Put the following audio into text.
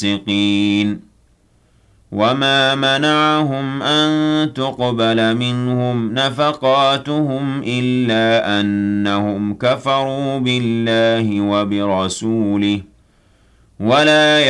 الفاسقين وما منعهم أن تقبل منهم نفقاتهم إلا أنهم كفروا بالله وبرسوله ولا